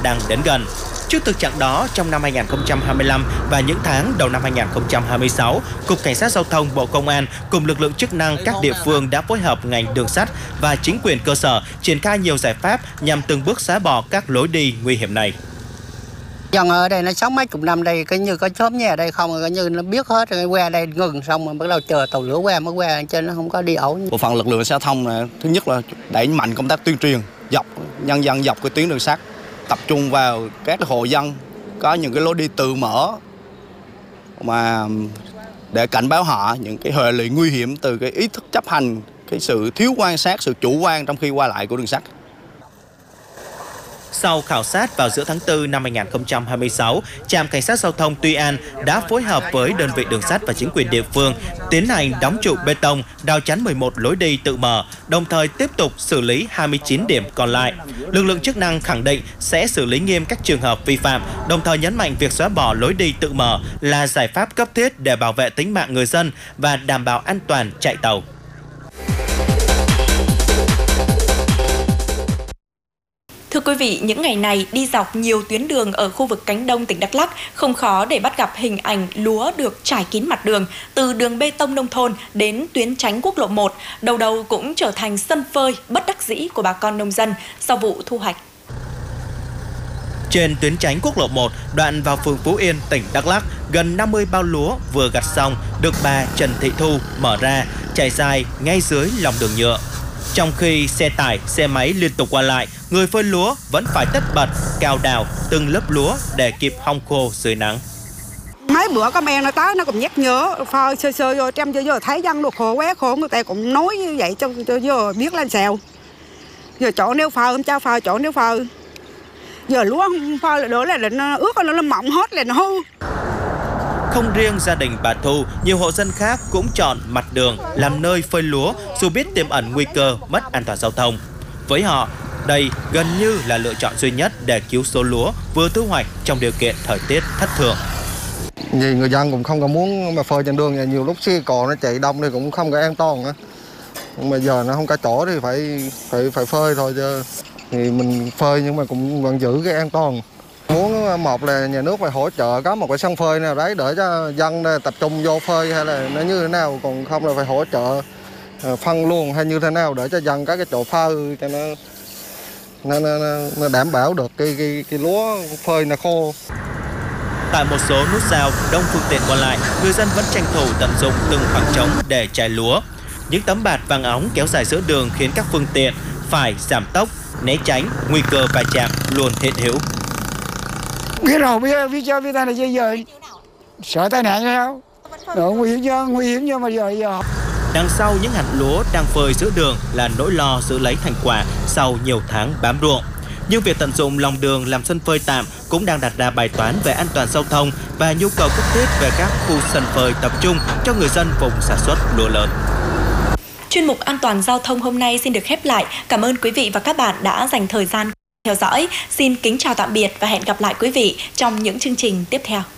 đang đến gần. Trước thực trạng đó, trong năm 2025 và những tháng đầu năm 2026, Cục Cảnh sát Giao thông Bộ Công an cùng lực lượng chức năng các địa phương đã phối hợp ngành đường sắt và chính quyền cơ sở triển khai nhiều giải pháp nhằm từng bước xóa bỏ các lối đi nguy hiểm này. Dân ở đây nó sống mấy chục năm đây, coi như có xóm nhà ở đây không, coi như nó biết hết rồi, qua đây ngừng xong rồi bắt đầu chờ tàu lửa qua mới qua, cho nó không có đi ẩu. Bộ phận lực lượng giao thông này, thứ nhất là đẩy mạnh công tác tuyên truyền nhân dân dọc cái tuyến đường sắt, tập trung vào các hộ dân có những cái lối đi tự mở mà để cảnh báo họ những cái hệ lụy nguy hiểm từ cái ý thức chấp hành, cái sự thiếu quan sát, sự chủ quan trong khi qua lại của đường sắt. Sau khảo sát vào giữa tháng 4 năm 2026, Trạm Cảnh sát Giao thông Tuy An đã phối hợp với đơn vị đường sắt và chính quyền địa phương tiến hành đóng trụ bê tông, rào chắn 11 lối đi tự mở, đồng thời tiếp tục xử lý 29 điểm còn lại. Lực lượng chức năng khẳng định sẽ xử lý nghiêm các trường hợp vi phạm, đồng thời nhấn mạnh việc xóa bỏ lối đi tự mở là giải pháp cấp thiết để bảo vệ tính mạng người dân và đảm bảo an toàn chạy tàu. Thưa quý vị, những ngày này đi dọc nhiều tuyến đường ở khu vực Cánh Đông tỉnh Đắk Lắk không khó để bắt gặp hình ảnh lúa được trải kín mặt đường, từ đường bê tông nông thôn đến tuyến tránh quốc lộ 1, đầu đầu cũng trở thành sân phơi bất đắc dĩ của bà con nông dân sau vụ thu hoạch. Trên tuyến tránh quốc lộ 1, đoạn vào phường Phú Yên, tỉnh Đắk Lắk, gần 50 bao lúa vừa gặt xong được bà Trần Thị Thu mở ra, trải dài ngay dưới lòng đường nhựa. Trong khi xe tải, xe máy liên tục qua lại, người phơi lúa vẫn phải tất bật cào đào từng lớp lúa để kịp hong khô dưới nắng. Mấy bữa có men nó tới nó cũng nhắc nhở phơi sơ vô trong cho giờ thấy dân được khổ quá khổ, người ta cũng nói như vậy cho giờ biết lên xèo. Giờ chỗ nêu phơi không cho phơi, chỗ nêu phơi. Giờ lúa không phơi là đỡ là nó ướt nó mọng hết là nó hư. Không riêng gia đình bà Thu, nhiều hộ dân khác cũng chọn mặt đường làm nơi phơi lúa dù biết tiềm ẩn nguy cơ mất an toàn giao thông. Với họ, đây gần như là lựa chọn duy nhất để cứu số lúa vừa thu hoạch trong điều kiện thời tiết thất thường. Vì người dân cũng không có muốn mà phơi trên đường, nhiều lúc xe cộ nó chạy đông thì cũng không có an toàn nữa. Nhưng mà giờ nó không có chỗ thì phải phơi thôi, chứ thì mình phơi nhưng mà cũng vẫn giữ cái an toàn. Muốn một là nhà nước phải hỗ trợ có một cái sân phơi nào đấy để cho dân tập trung vô phơi, hay là nó như thế nào, còn không là phải hỗ trợ phân luồng hay như thế nào để cho dân có cái chỗ phơi cho nó đảm bảo được cái lúa phơi nó khô. Tại một số nút giao đông phương tiện qua lại, người dân vẫn tranh thủ tận dụng từng khoảng trống để trải lúa. Những tấm bạt vàng óng kéo dài giữa đường khiến các phương tiện phải giảm tốc, né tránh, nguy cơ va chạm luôn hiện hữu. Biết rồi, biết tai này giờ sợ tai nạn sao? Nguy hiểm nhưng mà giờ. Đằng sau những hạt lúa đang phơi giữa đường là nỗi lo giữ lấy thành quả sau nhiều tháng bám ruộng. Nhưng việc tận dụng lòng đường làm sân phơi tạm cũng đang đặt ra bài toán về an toàn giao thông và nhu cầu cấp thiết về các khu sân phơi tập trung cho người dân vùng sản xuất lúa lớn. Chuyên mục An toàn giao thông hôm nay xin được khép lại. Cảm ơn quý vị và các bạn đã dành thời gian theo dõi. Xin kính chào tạm biệt và hẹn gặp lại quý vị trong những chương trình tiếp theo.